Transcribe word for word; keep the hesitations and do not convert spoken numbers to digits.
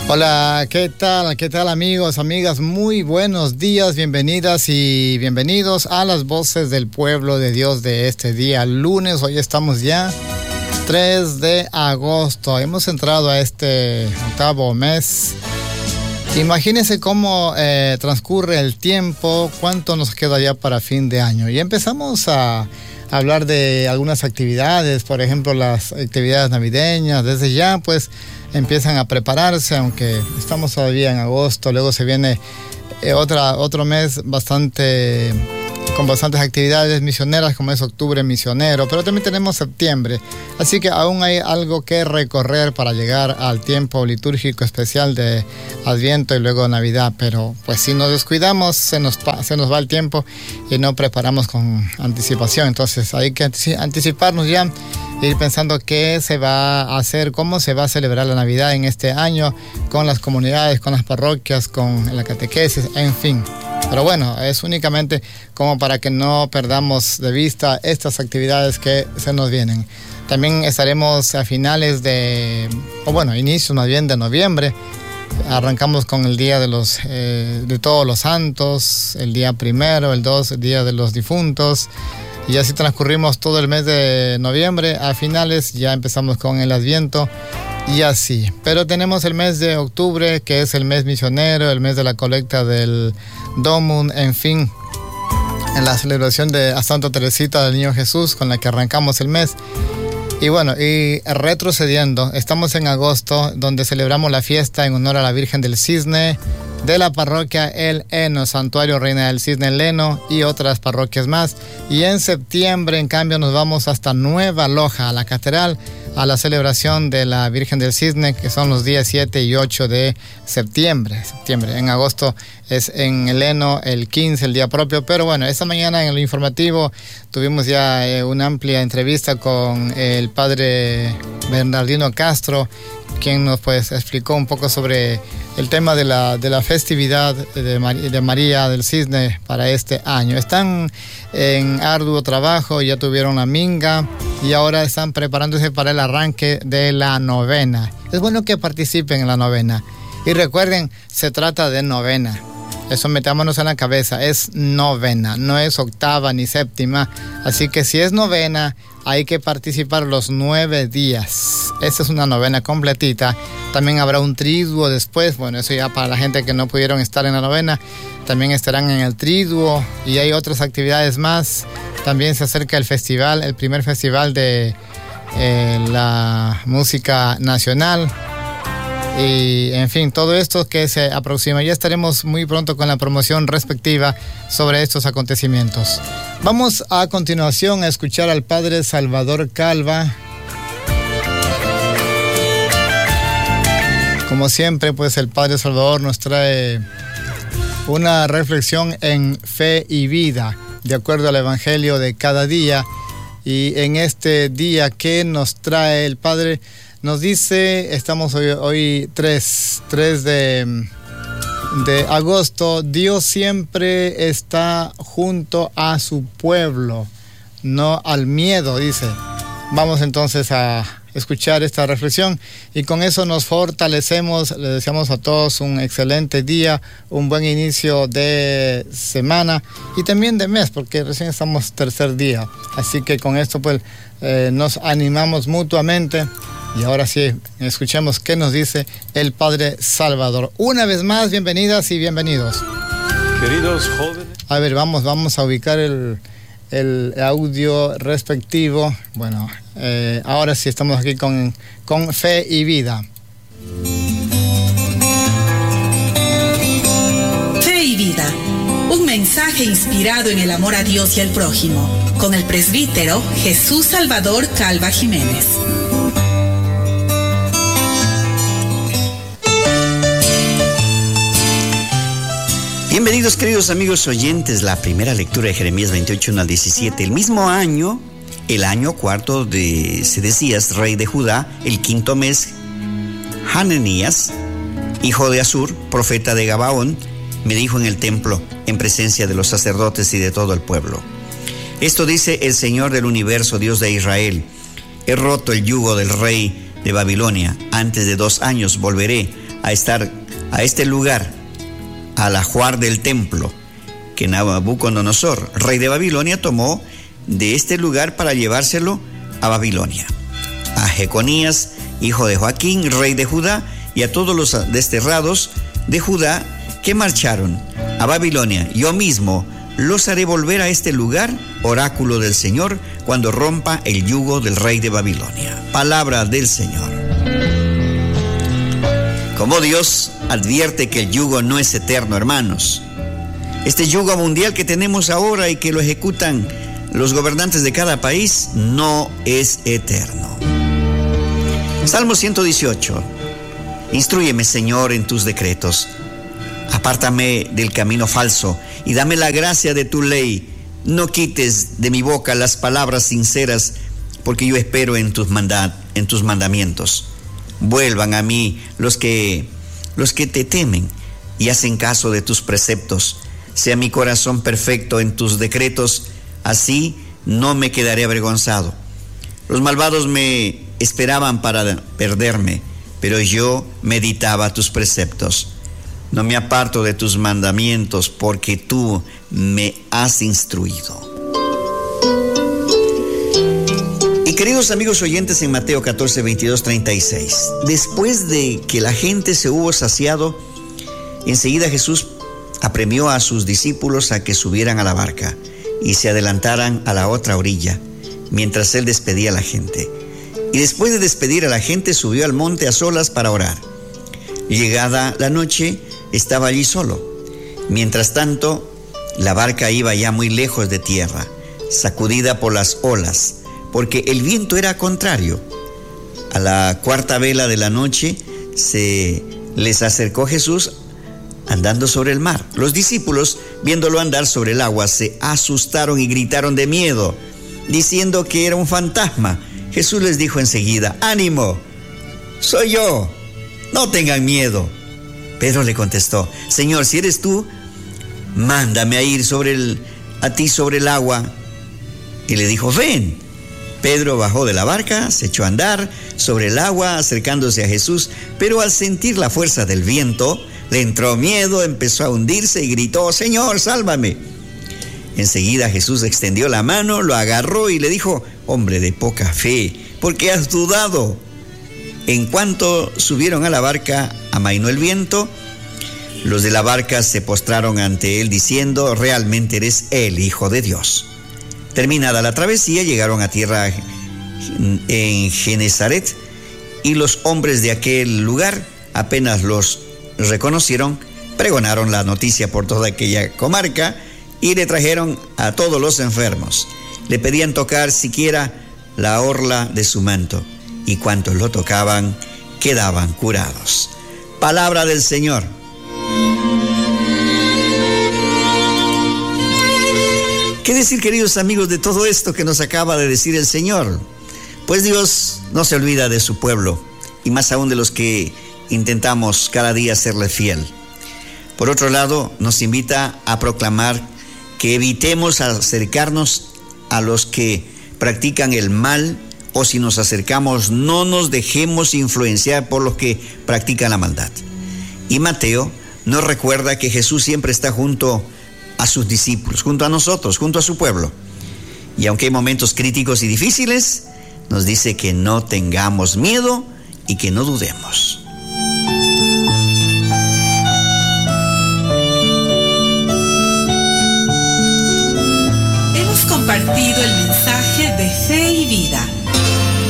Hola, ¿qué tal? ¿Qué tal amigos, amigas? Muy buenos días, bienvenidas y bienvenidos a las voces del pueblo de Dios de este día lunes. Hoy estamos ya tres de agosto. Hemos entrado a este octavo mes. Imagínense cómo eh, transcurre el tiempo, cuánto nos queda ya para fin de año. Y empezamos a hablar de algunas actividades, por ejemplo, las actividades navideñas. Desde ya, pues, empiezan a prepararse, aunque estamos todavía en agosto. Luego se viene eh, otra, otro mes bastante, con bastantes actividades misioneras, como es octubre misionero, pero también tenemos septiembre. Así que aún hay algo que recorrer para llegar al tiempo litúrgico especial de Adviento y luego Navidad. Pero pues si nos descuidamos, se nos, se nos va el tiempo y no preparamos con anticipación. Entonces hay que anticiparnos ya, ir pensando qué se va a hacer, cómo se va a celebrar la Navidad en este año, con las comunidades, con las parroquias, con la catequesis, en fin. Pero bueno, es únicamente como para que no perdamos de vista estas actividades que se nos vienen. También estaremos a finales de, o bueno, inicios más bien de noviembre. Arrancamos con el Día de los eh, de Todos los Santos, el día primero, el dos, el Día de los Difuntos. Y así transcurrimos todo el mes de noviembre. A finales ya empezamos con el Adviento y así. Pero tenemos el mes de octubre, que es el mes misionero, el mes de la colecta del Domum, en fin, en la celebración de a Santa Teresita del Niño Jesús, con la que arrancamos el mes. Y bueno, y retrocediendo, estamos en agosto, donde celebramos la fiesta en honor a la Virgen del Cisne, de la parroquia El Heno, Santuario Reina del Cisne El Heno y otras parroquias más. Y en septiembre, en cambio, nos vamos hasta Nueva Loja, a la catedral, a la celebración de la Virgen del Cisne, que son los días siete y ocho de septiembre. septiembre. En agosto es en El Heno el quince, el día propio. Pero bueno, esta mañana en el informativo tuvimos ya eh, una amplia entrevista con el padre Bernardino Castro, quien nos pues explicó un poco sobre el tema de la, de la festividad de, Mar, de María del Cisne para este año. Están en arduo trabajo, ya tuvieron la minga y ahora están preparándose para el arranque de la novena. Es bueno que participen en la novena. Y recuerden, se trata de novena. Eso metámonos en la cabeza, es novena, no es octava ni séptima. Así que si es novena, hay que participar los nueve días. Esta es una novena completita. También habrá un triduo después. Bueno, eso ya para la gente que no pudieron estar en la novena. También estarán en el triduo y hay otras actividades más. También se acerca el festival, el primer festival de eh, la música nacional. Y en fin, todo esto que se aproxima. Ya estaremos muy pronto con la promoción respectiva sobre estos acontecimientos. Vamos a continuación a escuchar al padre Salvador Calva. Como siempre, pues el padre Salvador nos trae una reflexión en fe y vida, de acuerdo al evangelio de cada día. Y en este día que nos trae el padre, nos dice, estamos hoy, hoy tres de, de agosto, Dios siempre está junto a su pueblo, no al miedo, dice. Vamos entonces a escuchar esta reflexión y con eso nos fortalecemos. Le deseamos a todos un excelente día, un buen inicio de semana y también de mes, porque recién estamos tercer día. Así que con esto pues eh, nos animamos mutuamente. Y ahora sí, escuchemos qué nos dice el padre Salvador. Una vez más, bienvenidas y bienvenidos. Queridos jóvenes. A ver, vamos, vamos a ubicar el, el audio respectivo. Bueno, eh, ahora sí estamos aquí con, con fe y vida. Fe y vida. Un mensaje inspirado en el amor a Dios y al prójimo. Con el presbítero Jesús Salvador Calva Jiménez. Bienvenidos queridos amigos oyentes, la primera lectura de Jeremías veintiocho, uno al diecisiete. El mismo año, el año cuarto de Sedecías, rey de Judá, el quinto mes, Hananías, hijo de Asur, profeta de Gabaón, me dijo en el templo, en presencia de los sacerdotes y de todo el pueblo: esto dice el Señor del universo, Dios de Israel: he roto el yugo del rey de Babilonia. Antes de dos años volveré a estar a este lugar, al ajuar del templo, que Nabucodonosor, rey de Babilonia, tomó de este lugar para llevárselo a Babilonia. A Jeconías, hijo de Joaquín, rey de Judá, y a todos los desterrados de Judá que marcharon a Babilonia, yo mismo los haré volver a este lugar, oráculo del Señor, cuando rompa el yugo del rey de Babilonia. Palabra del Señor. Como Dios advierte que el yugo no es eterno, hermanos. Este yugo mundial que tenemos ahora y que lo ejecutan los gobernantes de cada país no es eterno. Salmo ciento dieciocho. Instrúyeme, Señor, en tus decretos. Apártame del camino falso y dame la gracia de tu ley. No quites de mi boca las palabras sinceras, porque yo espero en tus manda- en tus mandamientos. Vuelvan a mí los que, los que te temen y hacen caso de tus preceptos. Sea mi corazón perfecto en tus decretos, así no me quedaré avergonzado. Los malvados me esperaban para perderme, pero yo meditaba tus preceptos. No me aparto de tus mandamientos, porque tú me has instruido. Y queridos amigos oyentes, en Mateo catorce, veintidós, treinta y seis, después de que la gente se hubo saciado, enseguida Jesús apremió a sus discípulos a que subieran a la barca y se adelantaran a la otra orilla, mientras él despedía a la gente. Y después de despedir a la gente, subió al monte a solas para orar. Llegada la noche, estaba allí solo. Mientras tanto, la barca iba ya muy lejos de tierra, sacudida por las olas, porque el viento era contrario. A la cuarta vela de la noche se les acercó Jesús andando sobre el mar. Los discípulos, viéndolo andar sobre el agua, se asustaron y gritaron de miedo, diciendo que era un fantasma. Jesús les dijo enseguida: ánimo, soy yo, no tengan miedo. Pedro le contestó: Señor, si eres tú, mándame a ir sobre el, a ti sobre el agua. Y le dijo: ven. Pedro bajó de la barca, se echó a andar sobre el agua, acercándose a Jesús, pero al sentir la fuerza del viento, le entró miedo, empezó a hundirse y gritó: Señor, sálvame. Enseguida Jesús extendió la mano, lo agarró y le dijo: hombre de poca fe, ¿por qué has dudado? En cuanto subieron a la barca, amainó el viento. Los de la barca se postraron ante él diciendo: realmente eres el Hijo de Dios. Terminada la travesía, llegaron a tierra en Genezaret, y los hombres de aquel lugar, apenas los reconocieron, pregonaron la noticia por toda aquella comarca y le trajeron a todos los enfermos. Le pedían tocar siquiera la orla de su manto, y cuantos lo tocaban quedaban curados. Palabra del Señor. ¿Qué decir, queridos amigos, de todo esto que nos acaba de decir el Señor? Pues Dios no se olvida de su pueblo, y más aún de los que intentamos cada día serle fiel. Por otro lado, nos invita a proclamar que evitemos acercarnos a los que practican el mal, o si nos acercamos, no nos dejemos influenciar por los que practican la maldad. Y Mateo nos recuerda que Jesús siempre está junto a sus discípulos, junto a nosotros, junto a su pueblo. Y aunque hay momentos críticos y difíciles, nos dice que no tengamos miedo y que no dudemos. Hemos compartido el mensaje de fe y vida